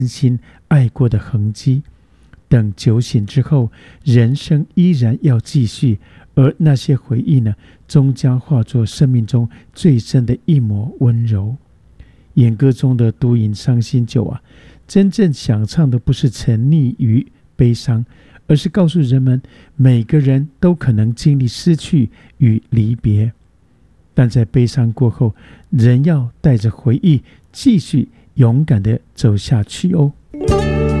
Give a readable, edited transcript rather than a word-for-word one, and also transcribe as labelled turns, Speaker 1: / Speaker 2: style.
Speaker 1: 真心爱过的痕迹。等酒醒之后，人生依然要继续，而那些回忆呢，终将化作生命中最深的一抹温柔。演歌中的独饮伤心酒啊，真正想唱的不是沉溺于悲伤，而是告诉人们，每个人都可能经历失去与离别，但在悲伤过后，人要带着回忆继续勇敢地走下去哦。